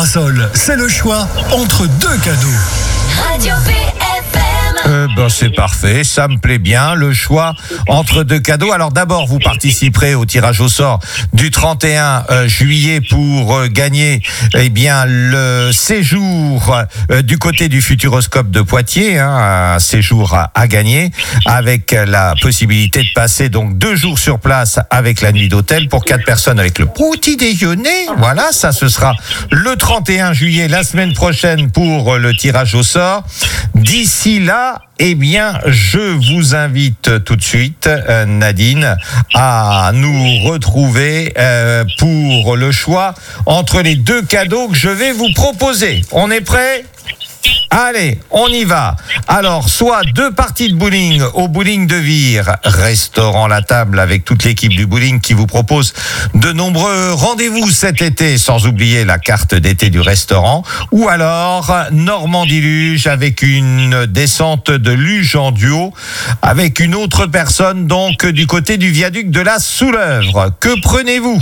Limassol, c'est le choix entre deux cadeaux. Radio PFM. C'est parfait, ça me plaît bien, le choix entre deux cadeaux. Alors d'abord, vous participerez au tirage au sort du 31 juillet pour gagner le séjour du côté du Futuroscope de Poitiers, un séjour à gagner avec la possibilité de passer donc 2 jours sur place avec la nuit d'hôtel pour 4 personnes avec le petit déjeuner. Voilà, ça ce sera le 31 juillet, la semaine prochaine pour le tirage au sort. D'ici là, je vous invite tout de suite, Nadine, à nous retrouver pour le choix entre les 2 cadeaux que je vais vous proposer. On est prêts ? Allez, on y va. Alors, soit 2 parties de bowling au bowling de Vire, restaurant La Table avec toute l'équipe du bowling qui vous propose de nombreux rendez-vous cet été, sans oublier la carte d'été du restaurant, ou alors Normandie Luge avec une descente de luge en duo avec une autre personne donc du côté du viaduc de la Soulèvre. Que prenez-vous,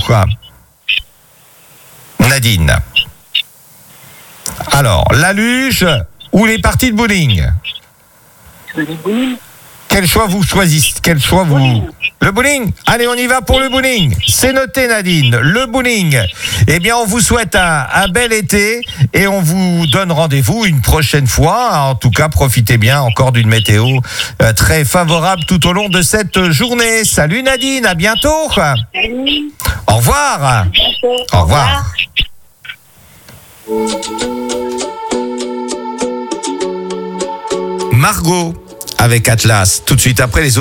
Nadine ? Alors, la luge ou les parties de bowling ? Quel choix vous choisissez ? Le bowling ? Allez, on y va pour le bowling. C'est noté, Nadine. Le bowling. On vous souhaite un bel été et on vous donne rendez-vous une prochaine fois. En tout cas, profitez bien encore d'une météo très favorable tout au long de cette journée. Salut, Nadine. À bientôt. Au revoir. Au revoir. Margot avec Atlas, tout de suite après les autres.